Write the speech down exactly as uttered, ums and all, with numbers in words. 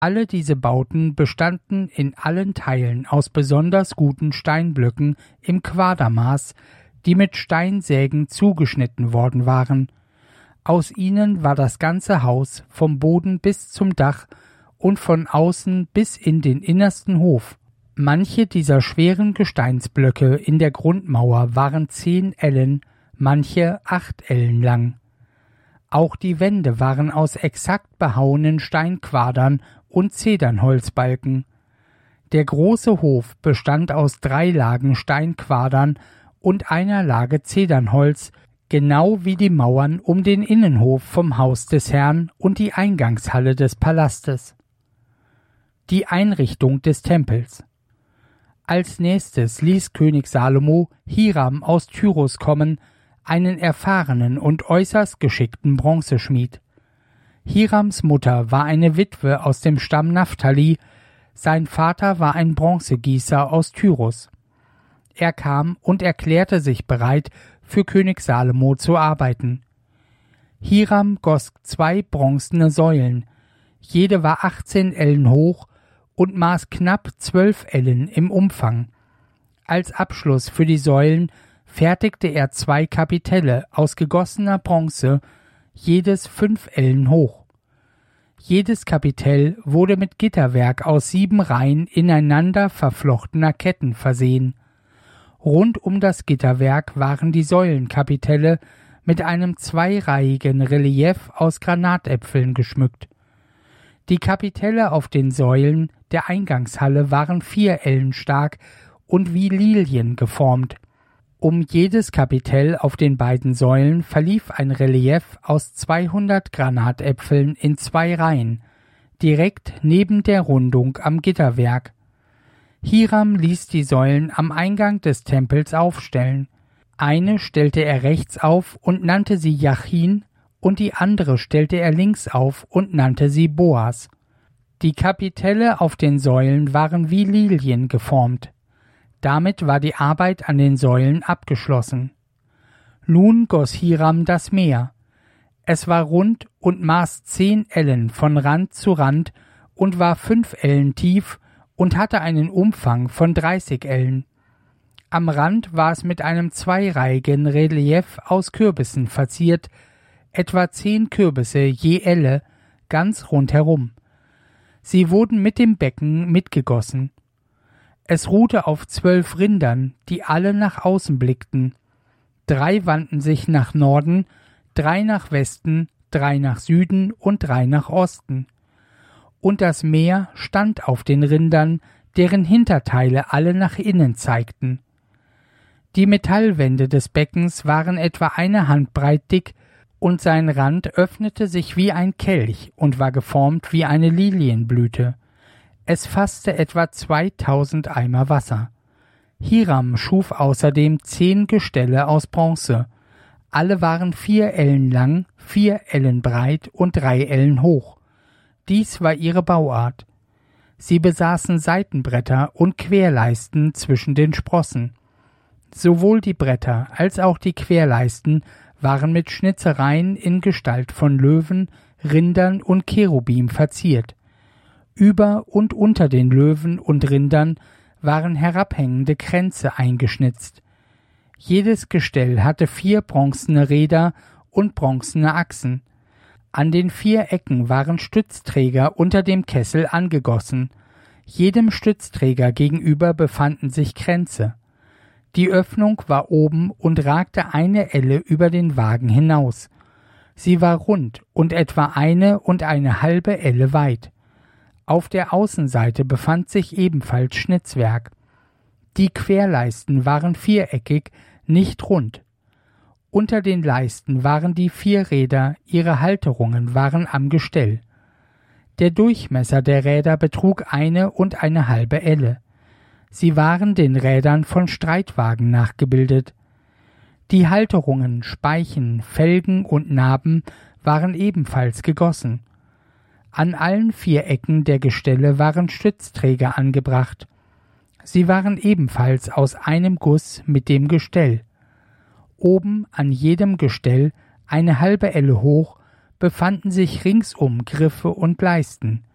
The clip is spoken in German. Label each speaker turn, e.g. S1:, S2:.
S1: Alle diese Bauten bestanden in allen Teilen aus besonders guten Steinblöcken im Quadermaß, die mit Steinsägen zugeschnitten worden waren. Aus ihnen war das ganze Haus vom Boden bis zum Dach und von außen bis in den innersten Hof. Manche dieser schweren Gesteinsblöcke in der Grundmauer waren zehn Ellen, manche acht Ellen lang. Auch die Wände waren aus exakt behauenen Steinquadern und Zedernholzbalken. Der große Hof bestand aus drei Lagen Steinquadern und einer Lage Zedernholz, genau wie die Mauern um den Innenhof vom Haus des Herrn und die Eingangshalle des Palastes. Die Einrichtung des Tempels. Als nächstes ließ König Salomo Hiram aus Tyrus kommen, einen erfahrenen und äußerst geschickten Bronzeschmied. Hirams Mutter war eine Witwe aus dem Stamm Naphtali, sein Vater war ein Bronzegießer aus Tyrus. Er kam und erklärte sich bereit, für König Salomo zu arbeiten. Hiram goss zwei bronzene Säulen, jede war achtzehn Ellen hoch und maß knapp zwölf Ellen im Umfang. Als Abschluss für die Säulen fertigte er zwei Kapitelle aus gegossener Bronze, jedes fünf Ellen hoch. Jedes Kapitell wurde mit Gitterwerk aus sieben Reihen ineinander verflochtener Ketten versehen. Rund um das Gitterwerk waren die Säulenkapitelle mit einem zweireihigen Relief aus Granatäpfeln geschmückt. Die Kapitelle auf den Säulen der Eingangshalle waren vier Ellen stark und wie Lilien geformt. Um jedes Kapitell auf den beiden Säulen verlief ein Relief aus zweihundert Granatäpfeln in zwei Reihen, direkt neben der Rundung am Gitterwerk. Hiram ließ die Säulen am Eingang des Tempels aufstellen. Eine stellte er rechts auf und nannte sie Jachin, und die andere stellte er links auf und nannte sie Boas. Die Kapitelle auf den Säulen waren wie Lilien geformt. Damit war die Arbeit an den Säulen abgeschlossen. Nun goss Hiram das Meer. Es war rund und maß zehn Ellen von Rand zu Rand und war fünf Ellen tief und hatte einen Umfang von dreißig Ellen. Am Rand war es mit einem zweireihigen Relief aus Kürbissen verziert, etwa zehn Kürbisse je Elle, ganz rundherum. Sie wurden mit dem Becken mitgegossen. Es ruhte auf zwölf Rindern, die alle nach außen blickten. Drei wandten sich nach Norden, drei nach Westen, drei nach Süden und drei nach Osten. Und das Meer stand auf den Rindern, deren Hinterteile alle nach innen zeigten. Die Metallwände des Beckens waren etwa eine Handbreit dick, und sein Rand öffnete sich wie ein Kelch und war geformt wie eine Lilienblüte. Es fasste etwa zweitausend Eimer Wasser. Hiram schuf außerdem zehn Gestelle aus Bronze. Alle waren vier Ellen lang, vier Ellen breit und drei Ellen hoch. Dies war ihre Bauart. Sie besaßen Seitenbretter und Querleisten zwischen den Sprossen. Sowohl die Bretter als auch die Querleisten waren mit Schnitzereien in Gestalt von Löwen, Rindern und Cherubim verziert. Über und unter den Löwen und Rindern waren herabhängende Kränze eingeschnitzt. Jedes Gestell hatte vier bronzene Räder und bronzene Achsen. An den vier Ecken waren Stützträger unter dem Kessel angegossen. Jedem Stützträger gegenüber befanden sich Kränze. Die Öffnung war oben und ragte eine Elle über den Wagen hinaus. Sie war rund und etwa eine und eine halbe Elle weit. Auf der Außenseite befand sich ebenfalls Schnitzwerk. Die Querleisten waren viereckig, nicht rund. Unter den Leisten waren die vier Räder, ihre Halterungen waren am Gestell. Der Durchmesser der Räder betrug eine und eine halbe Elle. Sie waren den Rädern von Streitwagen nachgebildet. Die Halterungen, Speichen, Felgen und Naben waren ebenfalls gegossen. An allen vier Ecken der Gestelle waren Stützträger angebracht. Sie waren ebenfalls aus einem Guss mit dem Gestell. Oben an jedem Gestell, eine halbe Elle hoch, befanden sich ringsum Griffe und Leisten.